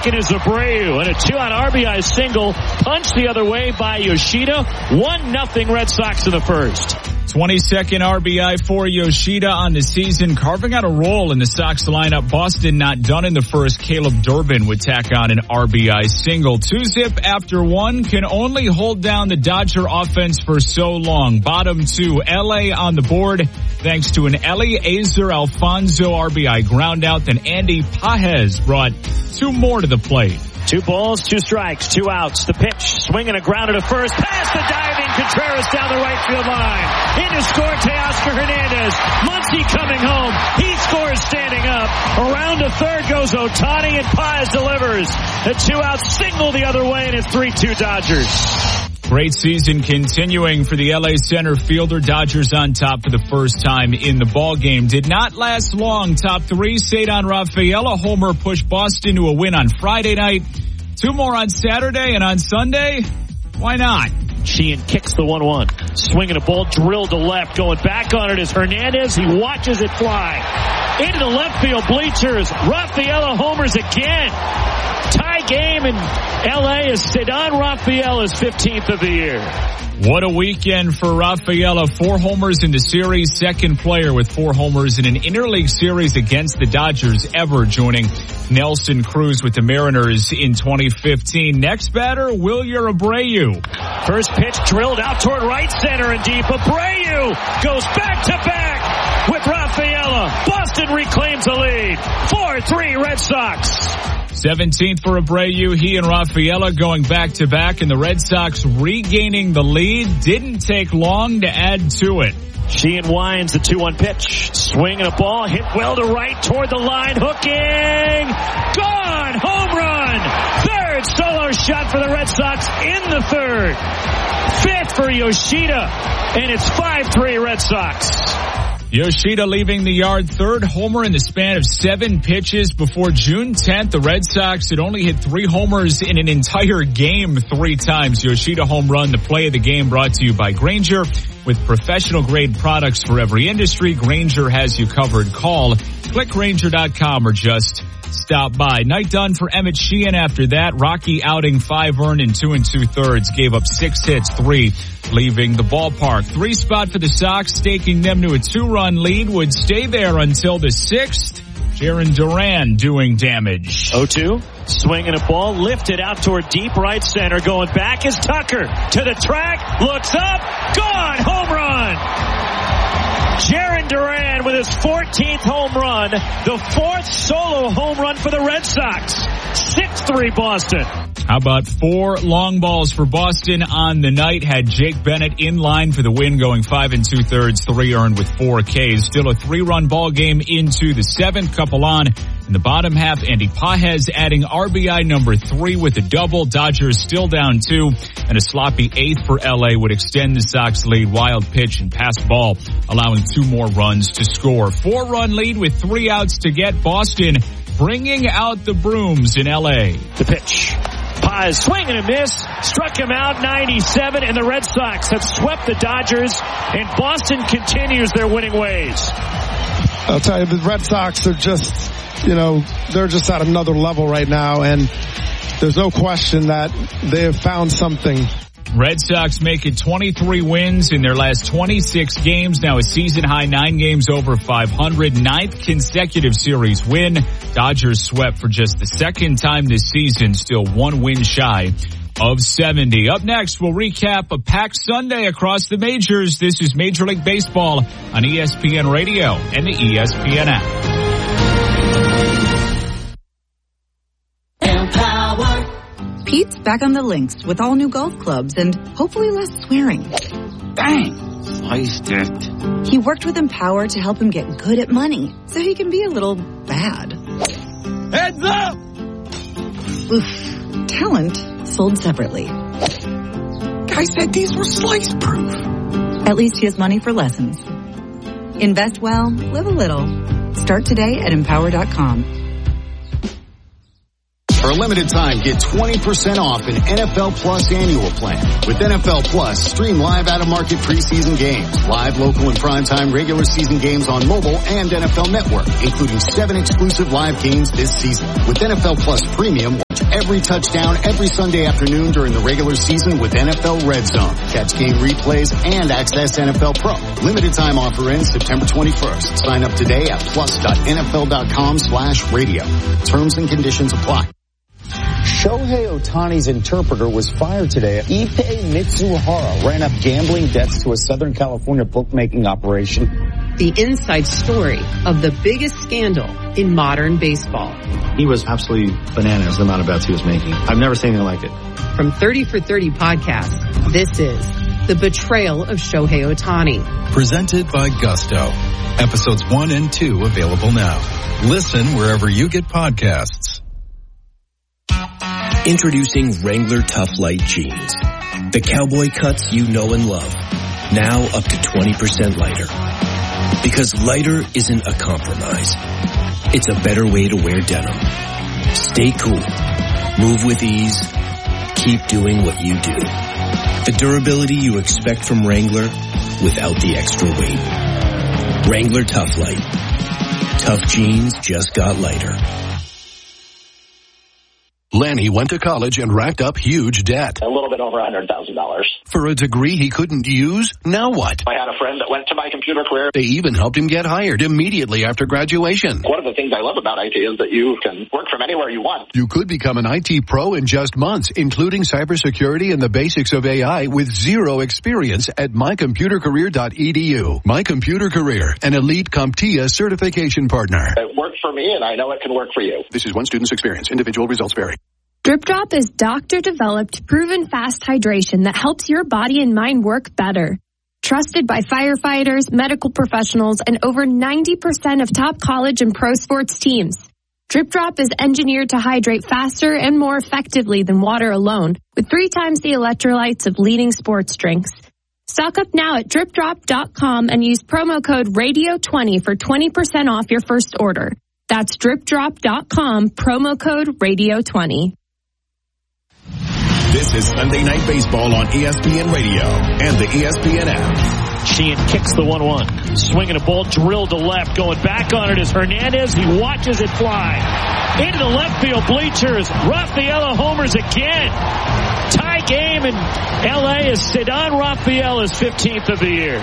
second is Abreu, and a 2-out RBI single punched the other way by Yoshida. 1-0 Red Sox in the first. 22nd RBI for Yoshida on the season, carving out a role in the Sox lineup. Boston not done in the first. Caleb Durbin would tack on an RBI single. 2-zip after one can only hold down the Dodger offense for so long. Bottom two, LA on the board thanks to an Eliezer Alfonso RBI ground out. Then Andy Pages brought two more to the plate. 2 balls, 2 strikes, 2 outs. The pitch, swinging a grounder to first, past the diving Contreras down the right field line. In to score, Teoscar Hernandez. Muncy coming home. He scores standing up. Around to third goes Ohtani, and Paz delivers. A 2-out single the other way, and it's 3-2 Dodgers. Great season continuing for the LA center fielder. Dodgers on top for the first time in the ballgame. Did not last long. Top 3, Ceddanne Rafaela homer pushed Boston to a win on Friday night. 2 more on Saturday, and on Sunday, why not? Sheehan kicks the 1-1. Swinging a ball drilled to left. Going back on it is Hernandez. He watches it fly. Into the left field bleachers. Rafaela homers again. Tie game in LA is Ceddanne Rafaela's 15th of the year. What a weekend for Rafaela. 4 homers in the series. Second player with 4 homers in an interleague series against the Dodgers ever, joining Nelson Cruz with the Mariners in 2015. Next batter, Wilyer Abreu. First pitch drilled out toward right center and deep. Abreu goes back to back with Rafaela. Boston reclaims the lead. 4-3 Red Sox. 17th for Abreu. He and Rafaela going back-to-back, and the Red Sox regaining the lead. Didn't take long to add to it. Sheehan winds the 2-1 pitch. Swinging a ball, hit well to right toward the line. Hooking. Gone. Home run. Third solo shot for the Red Sox in the third. 5th for Yoshida, and it's 5-3 Red Sox. Yoshida leaving the yard, 3rd homer in the span of 7 pitches. Before June 10th, the Red Sox had only hit 3 homers in an entire game 3 times. Yoshida home run, the play of the game, brought to you by Grainger. With professional grade products for every industry, Grainger has you covered. Call, click Grainger.com, or just stop by. Night done for Emmett Sheehan after that. Rocky outing, 5 earned and 2 2/3. Gave up 6 hits, 3 leaving the ballpark. 3 spot for the Sox, staking them to a 2-run lead. Would stay there until the 6th. Jarren Duran doing damage. 0-2. Swinging a ball, lifted out toward deep right center. Going back is Tucker. To the track, looks up, gone, home run. Jarren Duran with his 14th home run. The 4th solo home run for the Red Sox. 6-3 Boston. How about 4 long balls for Boston on the night? Had Jake Bennett in line for the win, going 5 2/3, 3 earned with 4 Ks. Still a 3-run ball game into the 7th. Couple on in the bottom half. Andy Pages adding RBI number 3 with a double. Dodgers still down 2, and a sloppy 8th for LA would extend the Sox lead. Wild pitch and pass ball, allowing 2 more runs to score. 4-run lead with 3 outs to get. Boston bringing out the brooms in LA. The pitch. Paz swing and a miss, struck him out, 97, and the Red Sox have swept the Dodgers, and Boston continues their winning ways. I'll tell you, the Red Sox are just, they're just at another level right now, and there's no question that they have found something. Red Sox make it 23 wins in their last 26 games. Now a season-high 9 games over 500. 9th consecutive series win. Dodgers swept for just the 2nd time this season. Still 1 win shy of 70. Up next, we'll recap a packed Sunday across the majors. This is Major League Baseball on ESPN Radio and the ESPN app. Pete's back on the links with all new golf clubs and hopefully less swearing. Bang! Sliced it. He worked with Empower to help him get good at money so he can be a little bad. Heads up! Oof. Talent sold separately. Guy said these were slice proof. At least he has money for lessons. Invest well, live a little. Start today at Empower.com. For a limited time, get 20% off an NFL Plus annual plan. With NFL Plus, stream live out-of-market preseason games, live local and primetime regular season games on mobile and NFL Network, including 7 exclusive live games this season. With NFL Plus Premium, watch every touchdown every Sunday afternoon during the regular season with NFL Red Zone. Catch game replays and access NFL Pro. Limited time offer ends September 21st. Sign up today at plus.nfl.com/radio. Terms and conditions apply. Shohei Ohtani's interpreter was fired today. Ippei Mitsuhara ran up gambling debts to a Southern California bookmaking operation. The inside story of the biggest scandal in modern baseball. He was absolutely bananas, the amount of bets he was making. I've never seen anything like it. From 30 for 30 podcast, this is The Betrayal of Shohei Ohtani. Presented by Gusto. Episodes 1 and 2 available now. Listen wherever you get podcasts. Introducing Wrangler Tough Light Jeans. The cowboy cuts you know and love. Now up to 20% lighter. Because lighter isn't a compromise. It's a better way to wear denim. Stay cool. Move with ease. Keep doing what you do. The durability you expect from Wrangler without the extra weight. Wrangler Tough Light. Tough jeans just got lighter. Lanny went to college and racked up huge debt. A little bit over $100,000. For a degree he couldn't use? Now what? I had a friend that went to My Computer Career. They even helped him get hired immediately after graduation. One of the things I love about IT is that you can work from anywhere you want. You could become an IT pro in just months, including cybersecurity and the basics of AI with zero experience at mycomputercareer.edu. My Computer Career, an elite CompTIA certification partner. It worked for me, and I know it can work for you. This is one student's experience. Individual results vary. Drip Drop is doctor-developed, proven fast hydration that helps your body and mind work better. Trusted by firefighters, medical professionals, and over 90% of top college and pro sports teams. Drip Drop is engineered to hydrate faster and more effectively than water alone, with 3 times the electrolytes of leading sports drinks. Stock up now at dripdrop.com and use promo code RADIO20 for 20% off your first order. That's dripdrop.com, promo code RADIO20. This is Sunday Night Baseball on ESPN Radio and the ESPN app. Sheehan kicks the 1-1. Swinging a ball drilled to left. Going back on it is Hernandez. He watches it fly. Into the left field bleachers. Rafaela homers again. Tie game in L.A. as Ceddanne Rafaela is 15th of the year.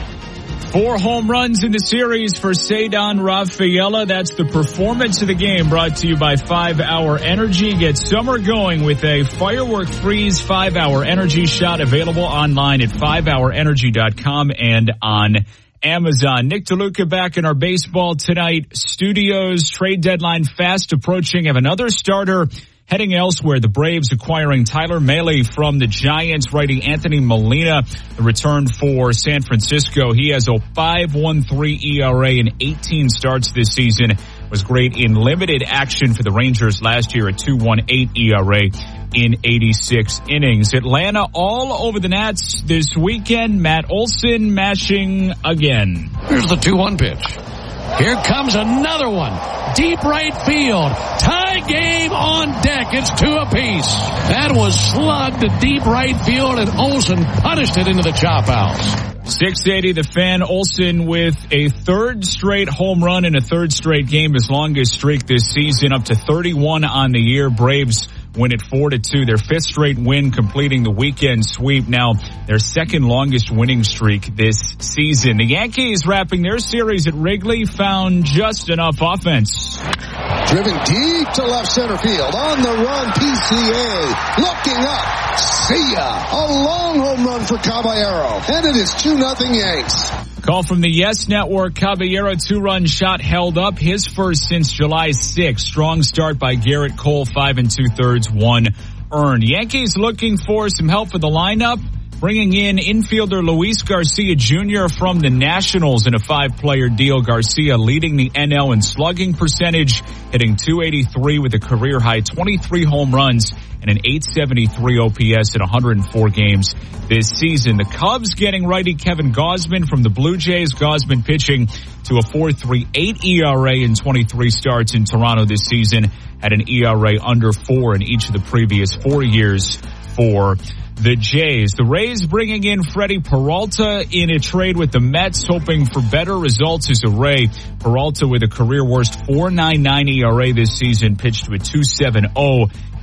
4 home runs in the series for Ceddanne Rafaela. That's the performance of the game, brought to you by 5 Hour Energy. Get summer going with a firework freeze 5 Hour Energy shot, available online at 5hourenergy.com and on Amazon. Nick DeLuca back in our Baseball Tonight studios. Trade deadline fast approaching. Have another starter heading elsewhere. The Braves acquiring Tyler Mahle from the Giants. Righty Anthony Molina, the return for San Francisco. He has a 5.13 ERA in 18 starts this season. Was great in limited action for the Rangers last year, a 2.18 ERA in 86 innings. Atlanta all over the Nats this weekend. Matt Olson mashing again. Here's the 2-1 pitch. Here comes another one. Deep right field. Tie game on deck. It's 2 apiece. That was slugged to deep right field, and Olson punished it into the chop house. 680 The Fan. Olson with a 3rd straight home run in a 3rd straight game, his longest streak this season, up to 31 on the year. Braves win it 4-2. Their 5th straight win, completing the weekend sweep. Now their 2nd longest winning streak this season. The Yankees wrapping their series at Wrigley found just enough offense. Driven deep to left center field. On the run, PCA. Looking up. See ya. A long home run for Caballero. And it is 2-0 Yanks. Call from the Yes Network. Caballero 2-run shot held up, his first since July 6th. Strong start by Garrett Cole, 5 2/3, 1 earned. Yankees looking for some help for the lineup, bringing in infielder Luis Garcia Jr. from the Nationals in a 5-player deal. Garcia leading the NL in slugging percentage, hitting .283 with a career-high 23 home runs and an .873 OPS in 104 games this season. The Cubs getting righty Kevin Gausman from the Blue Jays. Gausman pitching to a 4.38 ERA in 23 starts in Toronto this season. Had an ERA under 4 in each of the previous 4 years for the Jays. The Rays bringing in Freddie Peralta in a trade with the Mets, hoping for better results as a Ray. Peralta with a career worst 4.99 ERA this season, pitched to a 2.70